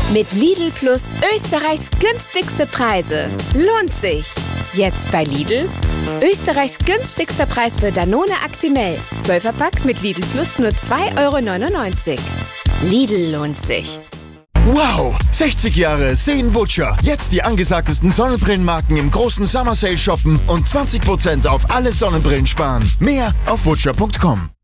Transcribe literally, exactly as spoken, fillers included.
Mit Lidl Plus Österreichs günstigste Preise. Lohnt sich! Jetzt bei Lidl. Österreichs günstigster Preis für Danone Actimel. zwölfer Pack mit Lidl Plus nur zwei Euro neunundneunzig. Lidl lohnt sich. Wow! sechzig Jahre Seen-Wutscher. Jetzt die angesagtesten Sonnenbrillenmarken im großen Summer Sale shoppen und zwanzig Prozent auf alle Sonnenbrillen sparen. Mehr auf wutscher punkt com.